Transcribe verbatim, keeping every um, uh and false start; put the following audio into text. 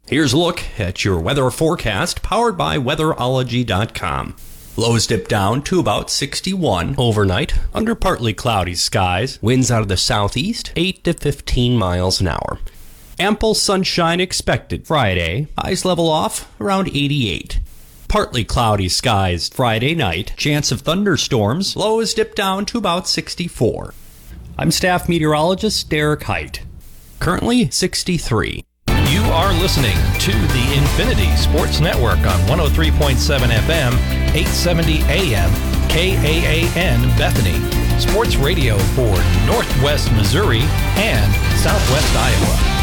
Here's a look at your weather forecast powered by weatherology dot com. Lows dip down to about sixty-one overnight under partly cloudy skies. Winds out of the southeast, eight to fifteen miles an hour. Ample sunshine expected Friday. Highs level off around eighty-eight. Partly cloudy skies Friday night. Chance of thunderstorms. Lows dip down to about sixty-four. I'm staff meteorologist Derek Height. Currently sixty-three. You are listening to the Infinity Sports Network on one oh three point seven F M, eight seventy A M, K A A N Bethany. Sports radio for Northwest Missouri and Southwest Iowa.